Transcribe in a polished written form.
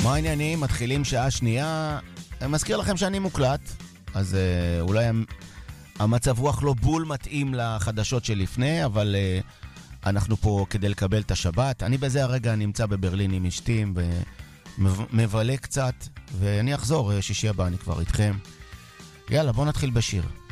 מה העניינים? מתחילים שעה שנייה. אני מזכיר לכם שאני מוקלט, אז אולי המצב רוח לא בול מתאים לחדשות שלפני, אבל אנחנו פה כדי לקבל את השבת. אני בזה הרגע נמצא בברלין עם אשתי ומבלה קצת, ואני אחזור שישי הבא, אני כבר איתכם. יאללה, בואו נתחיל בשיר.